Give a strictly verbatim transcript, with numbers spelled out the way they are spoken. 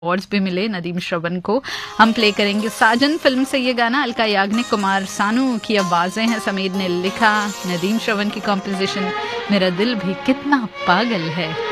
Awards भी मिले नदीम श्रवण को। हम प्ले करेंगे साजन फिल्म से ये गाना। अलका याग्निक, कुमार सानू की आवाजें हैं, समीर ने लिखा, नदीम श्रवण की कॉम्पोजिशन। मेरा दिल भी कितना पागल है।